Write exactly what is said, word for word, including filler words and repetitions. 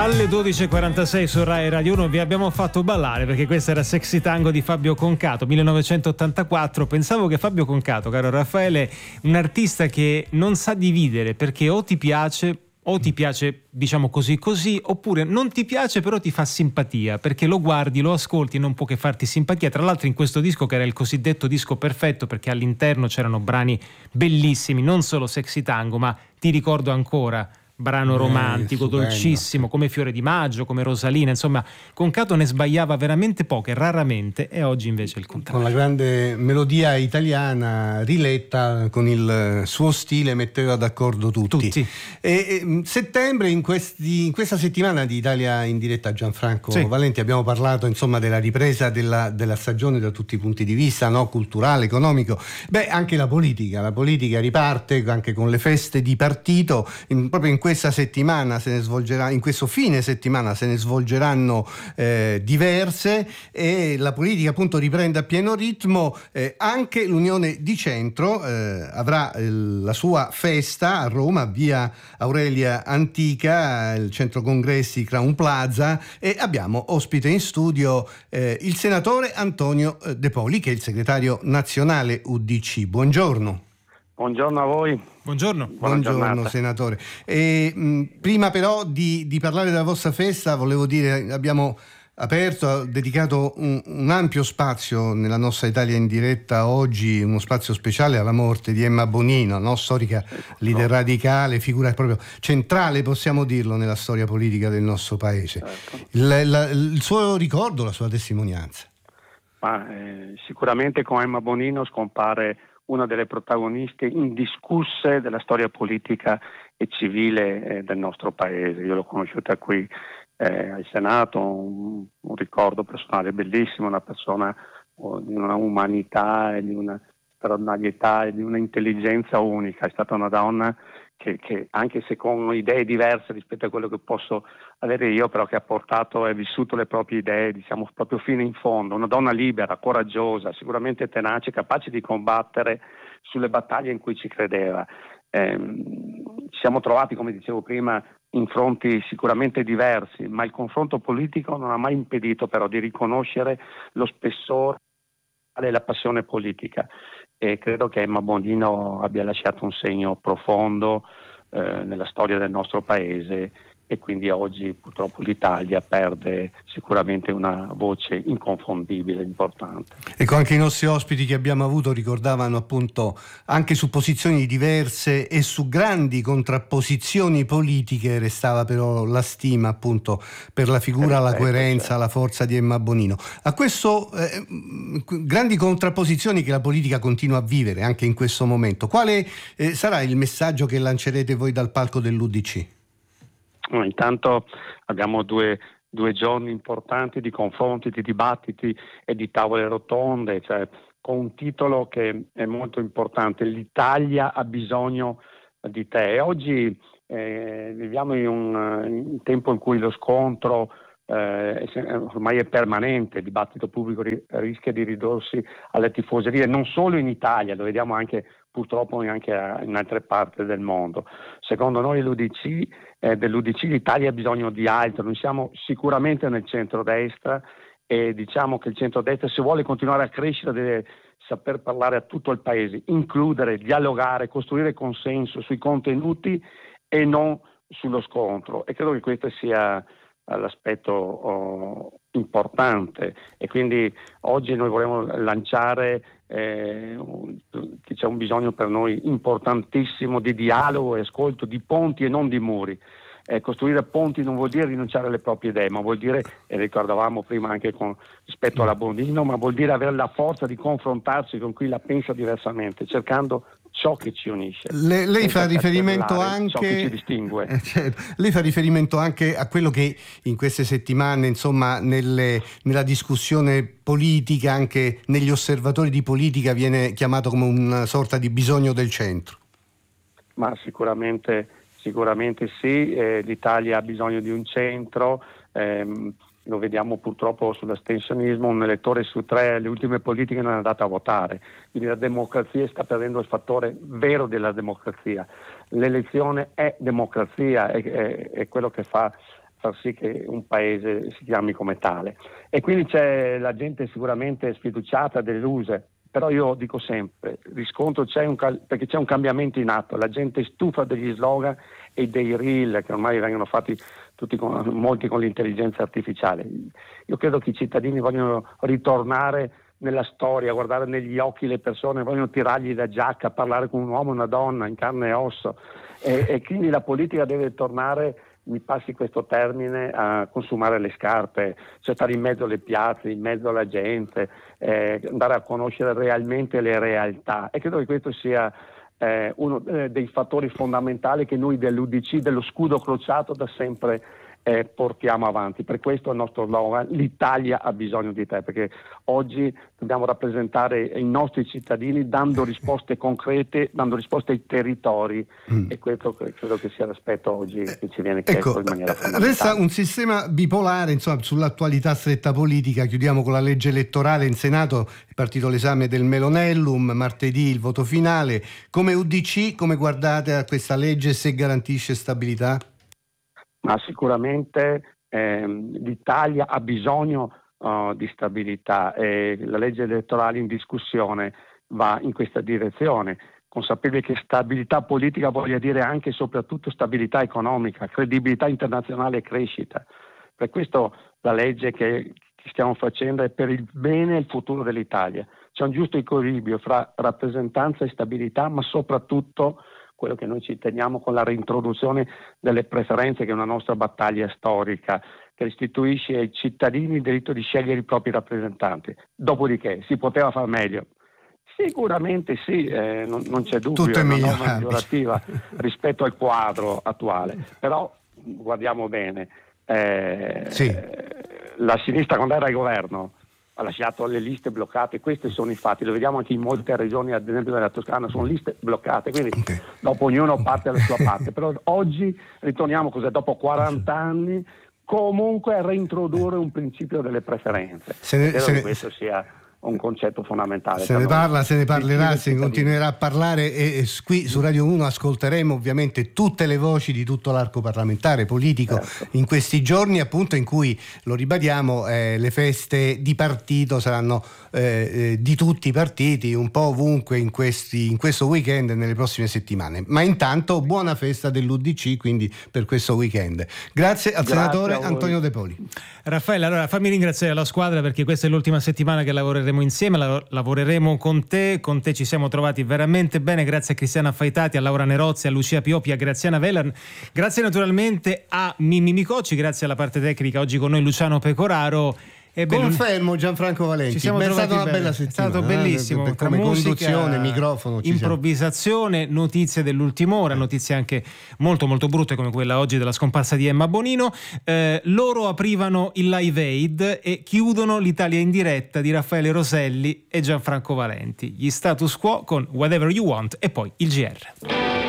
Alle dodici e quarantasei su Rai Radio uno vi abbiamo fatto ballare perché questo era Sexy Tango di Fabio Concato, millenovecentottantaquattro. Pensavo che Fabio Concato, caro Raffaele, un artista che non sa dividere, perché o ti piace o ti piace, diciamo così così, oppure non ti piace però ti fa simpatia, perché lo guardi, lo ascolti e non può che farti simpatia. Tra l'altro in questo disco, che era il cosiddetto disco perfetto, perché all'interno c'erano brani bellissimi, non solo Sexy Tango, ma Ti ricordo ancora, brano romantico, eh, dolcissimo, come Fiore di Maggio, come Rosalina. Insomma, Concato ne sbagliava veramente poche, raramente, e oggi invece è il contrario. Con la grande melodia italiana riletta con il suo stile metteva d'accordo tutti. Tutti. E, e, settembre, in, questi, in questa settimana di Italia in diretta, Gianfranco Sì. Valenti, abbiamo parlato insomma della ripresa della, della stagione da tutti i punti di vista, no? Culturale, economico. Beh, anche la politica, la politica riparte anche con le feste di partito. In, proprio in questa settimana se ne svolgerà, in questo fine settimana se ne svolgeranno eh, diverse, e la politica appunto riprende a pieno ritmo. Eh, anche l'Unione di Centro eh, avrà eh, la sua festa a Roma, via Aurelia Antica, il centro congressi Crown Plaza, e abbiamo ospite in studio eh, il senatore Antonio De Poli, che è il segretario nazionale U D C. Buongiorno. Buongiorno a voi. Buongiorno. Buona Buongiorno giornata. senatore. E, mh, prima però di, di parlare della vostra festa, volevo dire, abbiamo aperto, dedicato un, un ampio spazio nella nostra Italia in diretta oggi, uno spazio speciale alla morte di Emma Bonino, no? Storica leader radicale, figura proprio centrale, possiamo dirlo, nella storia politica del nostro paese. Certo. Il, la, il suo ricordo, la sua testimonianza. Ma, eh, sicuramente con Emma Bonino scompare una delle protagoniste indiscusse della storia politica e civile eh, del nostro paese. Io l'ho conosciuta qui eh, al Senato, un, un ricordo personale bellissimo, una persona oh, di una umanità e di una straordinarietà e di una intelligenza unica. È stata una donna che, che anche se con idee diverse rispetto a quello che posso avere io, però che ha portato e vissuto le proprie idee, diciamo, proprio fino in fondo. Una donna libera, coraggiosa, sicuramente tenace, capace di combattere sulle battaglie in cui ci credeva. Eh, ci siamo trovati, come dicevo prima, in fronti sicuramente diversi, ma il confronto politico non ha mai impedito però di riconoscere lo spessore e la passione politica. E credo che Emma Bonino abbia lasciato un segno profondo eh, nella storia del nostro paese, e quindi oggi purtroppo l'Italia perde sicuramente una voce inconfondibile, importante. Ecco, anche i nostri ospiti che abbiamo avuto ricordavano appunto, anche su posizioni diverse e su grandi contrapposizioni politiche, restava però la stima appunto per la figura, la coerenza, la forza di Emma Bonino. A questo eh, grandi contrapposizioni che la politica continua a vivere anche in questo momento, quale eh, sarà il messaggio che lancerete voi dal palco dell'U D C? Intanto abbiamo due, due giorni importanti di confronti, di dibattiti e di tavole rotonde, cioè con un titolo che è molto importante: l'Italia ha bisogno di te. E oggi eh, viviamo in un, in un tempo in cui lo scontro eh, ormai è permanente, il dibattito pubblico ri, rischia di ridursi alle tifoserie, non solo in Italia, lo vediamo anche purtroppo anche in altre parti del mondo. Secondo noi l'U D C, eh, dell'U D C l'Italia ha bisogno di altro. Noi siamo sicuramente nel centrodestra e diciamo che il centrodestra, se vuole continuare a crescere, deve saper parlare a tutto il paese, includere, dialogare, costruire consenso sui contenuti e non sullo scontro, e credo che questo sia l'aspetto oh, importante. E quindi oggi noi vorremmo lanciare eh, che c'è un bisogno per noi importantissimo di dialogo e ascolto, di ponti e non di muri. Eh, costruire ponti non vuol dire rinunciare alle proprie idee, ma vuol dire, e ricordavamo prima anche con, rispetto alla Bonino, ma vuol dire avere la forza di confrontarsi con chi la pensa diversamente, cercando ciò che ci unisce. Le, lei fa riferimento anche ciò che ci distingue. Eh, certo. Lei fa riferimento anche a quello che in queste settimane, insomma, nelle, nella discussione politica, anche negli osservatori di politica, viene chiamato come una sorta di bisogno del centro. Ma sicuramente, sicuramente sì, eh, l'Italia ha bisogno di un centro. Ehm, Lo vediamo purtroppo sull'astensionismo, un elettore su tre alle ultime politiche non è andato a votare, quindi la democrazia sta perdendo il fattore vero della democrazia. L'elezione è democrazia, è, è, è quello che fa far sì che un paese si chiami come tale. E quindi c'è la gente sicuramente sfiduciata, delusa, però io dico sempre, riscontro c'è un, perché c'è un cambiamento in atto, la gente è stufa degli slogan e dei reel che ormai vengono fatti tutti con, molti con l'intelligenza artificiale. Io credo che i cittadini vogliono ritornare nella storia, guardare negli occhi le persone, vogliono tirargli la giacca, parlare con un uomo e una donna in carne e osso, e, e quindi la politica deve tornare, mi passi questo termine, a consumare le scarpe, cioè stare in mezzo alle piazze, in mezzo alla gente, eh, andare a conoscere realmente le realtà, e credo che questo sia eh, uno eh, dei fattori fondamentali che noi dell'U D C, dello scudo crociato, da sempre eh, portiamo avanti. Per questo il nostro slogan: l'Italia ha bisogno di te, perché oggi dobbiamo rappresentare i nostri cittadini dando risposte concrete, dando risposte ai territori, mm. e questo credo che sia l'aspetto oggi che ci viene chiesto, ecco, in maniera fondamentale. Resta un sistema bipolare, insomma, sull'attualità stretta politica. Chiudiamo con la legge elettorale. In Senato è partito l'esame del Melonellum, martedì il voto finale. Come U D C, come guardate a questa legge, se garantisce stabilità? Ma sicuramente ehm, l'Italia ha bisogno uh, di stabilità, e la legge elettorale in discussione va in questa direzione, consapevole che stabilità politica voglia dire anche e soprattutto stabilità economica, credibilità internazionale e crescita. Per questo la legge che, che stiamo facendo è per il bene e il futuro dell'Italia. C'è un giusto equilibrio fra rappresentanza e stabilità, ma soprattutto quello che noi ci teniamo con la reintroduzione delle preferenze, che è una nostra battaglia storica, che restituisce ai cittadini il diritto di scegliere i propri rappresentanti. Dopodiché si poteva far meglio? Sicuramente sì, eh, non, non c'è dubbio, tutto è una migliorabile norma migliorativa rispetto al quadro attuale, però guardiamo bene, eh, sì. la sinistra quando era al governo ha lasciato le liste bloccate, questi sono i fatti, lo vediamo anche in molte regioni, ad esempio nella Toscana, sono liste bloccate, quindi okay. dopo ognuno parte dalla sua parte, però oggi ritorniamo cos'è, dopo quaranta anni, comunque a reintrodurre un principio delle preferenze. Se ne, credo se che ne... questo sia un concetto fondamentale. Se ne parla, se ne parlerà, se ne continuerà a parlare, e, e qui su Radio uno ascolteremo ovviamente tutte le voci di tutto l'arco parlamentare, politico, certo. in questi giorni appunto in cui, lo ribadiamo, eh, le feste di partito saranno eh, eh, di tutti i partiti, un po' ovunque in, questi, in questo weekend e nelle prossime settimane. Ma intanto buona festa dell'U D C, quindi per questo weekend. Grazie al Grazie senatore Antonio De Poli. Raffaele, allora fammi ringraziare la squadra, perché questa è l'ultima settimana che lavoreremo insieme, lavoreremo con te, con te ci siamo trovati veramente bene, grazie a Cristiana Faitati, a Laura Nerozzi, a Lucia Pioppi, a Graziana Velan, grazie naturalmente a Mimmi Micocci, grazie alla parte tecnica, oggi con noi Luciano Pecoraro. E Confermo Gianfranco Valenti, ci siamo è stata una bene. bella settimana, è stato bellissimo, eh, come musica, conduzione, microfono, improvvisazione, notizie dell'ultima ora, notizie anche molto molto brutte come quella oggi della scomparsa di Emma Bonino. Eh, loro aprivano il Live Aid e chiudono l'Italia in diretta di Raffaele Roselli e Gianfranco Valenti. Gli status quo con Whatever You Want e poi il G R.